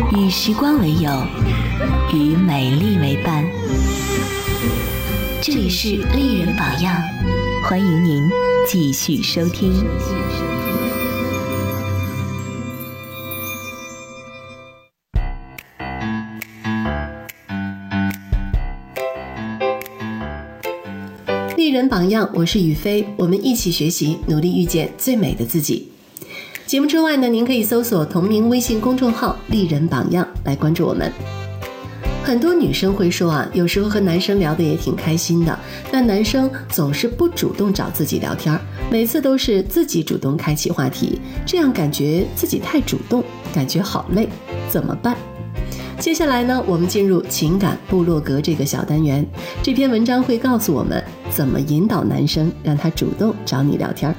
与时光为友，与美丽为伴。这里是丽人榜样，欢迎您继续收听。 丽人榜样，我是雨飞，我们一起学习，努力遇见最美的自己。节目之外呢，您可以搜索同名微信公众号丽人榜样来关注我们。很多女生会说啊，有时候和男生聊得也挺开心的，但男生总是不主动找自己聊天，每次都是自己主动开启话题，这样感觉自己太主动，感觉好累，怎么办？接下来呢，我们进入情感部落格这个小单元，这篇文章会告诉我们怎么引导男生让他主动找你聊天。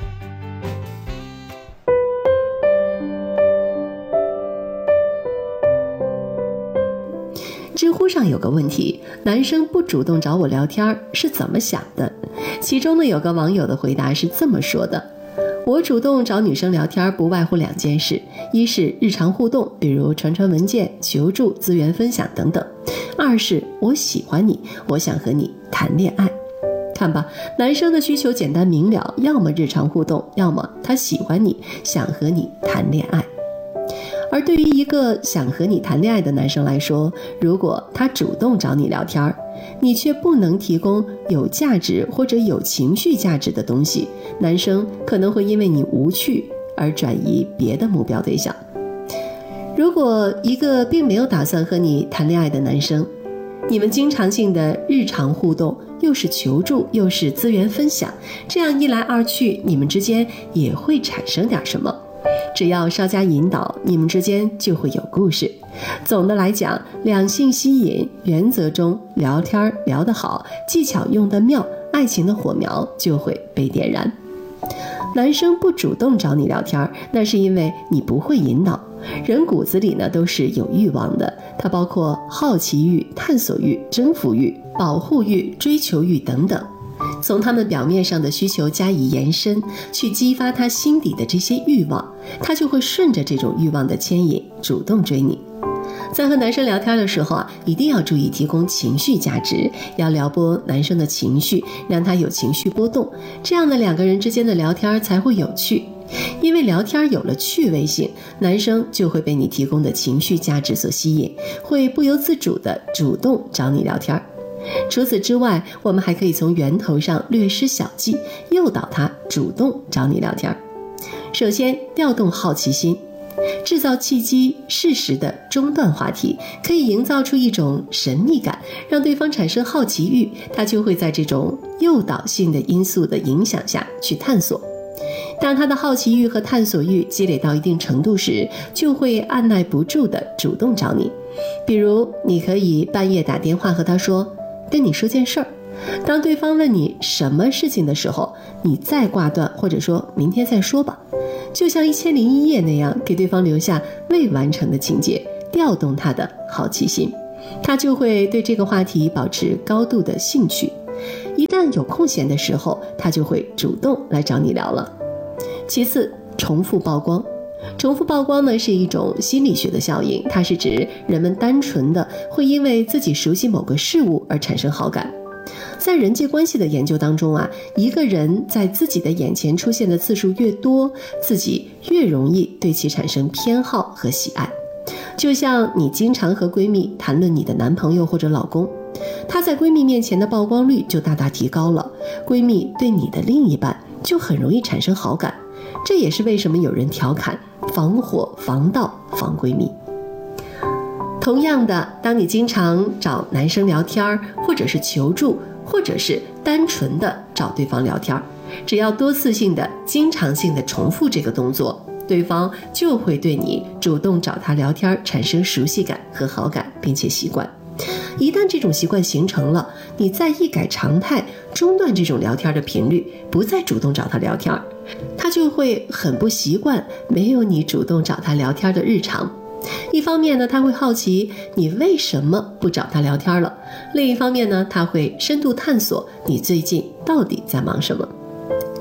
知乎上有个问题，男生不主动找我聊天是怎么想的？其中呢，有个网友的回答是这么说的：我主动找女生聊天不外乎两件事，一是日常互动，比如传文件、求助、资源分享等等；二是我喜欢你，我想和你谈恋爱。看吧，男生的需求简单明了，要么日常互动，要么他喜欢你，想和你谈恋爱。而对于一个想和你谈恋爱的男生来说，如果他主动找你聊天，你却不能提供有价值或者有情绪价值的东西，男生可能会因为你无趣而转移别的目标对象。如果一个并没有打算和你谈恋爱的男生，你们经常性的日常互动，又是求助又是资源分享，这样一来二去，你们之间也会产生点什么。只要稍加引导，你们之间就会有故事。总的来讲，两性吸引原则中，聊天聊得好，技巧用得妙，爱情的火苗就会被点燃。男生不主动找你聊天，那是因为你不会引导。人骨子里呢都是有欲望的，它包括好奇欲、探索欲、征服欲、保护欲、追求欲等等。从他们表面上的需求加以延伸，去激发他心底的这些欲望，他就会顺着这种欲望的牵引主动追你。在和男生聊天的时候啊，一定要注意提供情绪价值，要撩拨男生的情绪，让他有情绪波动，这样的两个人之间的聊天才会有趣。因为聊天有了趣味性，男生就会被你提供的情绪价值所吸引，会不由自主地主动找你聊天。除此之外，我们还可以从源头上略施小计，诱导他主动找你聊天。首先，调动好奇心，制造契机，适时的中断话题，可以营造出一种神秘感，让对方产生好奇欲，他就会在这种诱导性的因素的影响下去探索。当他的好奇欲和探索欲积累到一定程度时，就会按耐不住的主动找你。比如，你可以半夜打电话和他说，跟你说件事儿。当对方问你什么事情的时候，你再挂断，或者说明天再说吧，就像1001夜那样，给对方留下未完成的情节，调动他的好奇心，他就会对这个话题保持高度的兴趣。一旦有空闲的时候，他就会主动来找你聊了。其次，重复曝光。重复曝光呢是一种心理学的效应，它是指人们单纯的会因为自己熟悉某个事物而产生好感。在人际关系的研究当中啊，一个人在自己的眼前出现的次数越多，自己越容易对其产生偏好和喜爱。就像你经常和闺蜜谈论你的男朋友或者老公，他在闺蜜面前的曝光率就大大提高了，闺蜜对你的另一半就很容易产生好感。这也是为什么有人调侃防火防盗防闺蜜。同样的，当你经常找男生聊天，或者是求助，或者是单纯的找对方聊天，只要多次性的经常性的重复这个动作，对方就会对你主动找他聊天产生熟悉感和好感，并且习惯。一旦这种习惯形成了，你再一改常态，中断这种聊天的频率，不再主动找他聊天，他就会很不习惯没有你主动找他聊天的日常。一方面呢，他会好奇你为什么不找他聊天了；另一方面呢，他会深度探索你最近到底在忙什么。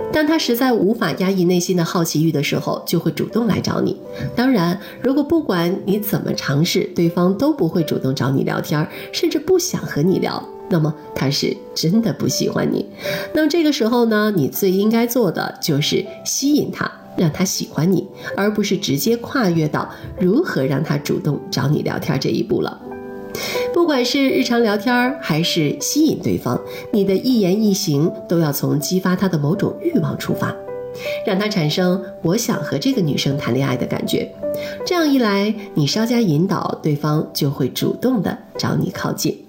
当他实在无法压抑内心的好奇欲的时候，就会主动来找你。当然，如果不管你怎么尝试，对方都不会主动找你聊天，甚至不想和你聊，那么他是真的不喜欢你。那这个时候呢，你最应该做的就是吸引他，让他喜欢你，而不是直接跨越到如何让他主动找你聊天这一步了。不管是日常聊天还是吸引对方，你的一言一行都要从激发他的某种欲望出发，让他产生我想和这个女生谈恋爱的感觉。这样一来，你稍加引导，对方就会主动的找你靠近。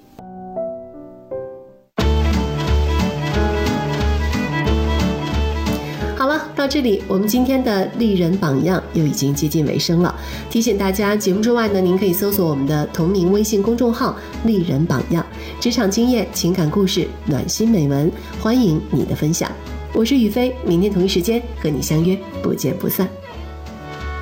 到这里，我们今天的丽人榜样又已经接近尾声了。提醒大家，节目之外呢，您可以搜索我们的同名微信公众号“丽人榜样”，职场经验、情感故事、暖心美文，欢迎你的分享。我是雨飞，明天同一时间和你相约，不见不散。